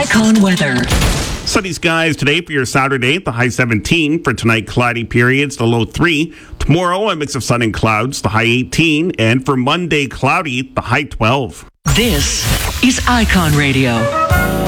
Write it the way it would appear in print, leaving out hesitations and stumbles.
Icon weather. Sunny skies today for your Saturday, the high 17. For tonight, cloudy periods, the low 3. Tomorrow, a mix of sun and clouds, the high 18. And for Monday, cloudy, the high 12. This is Icon Radio.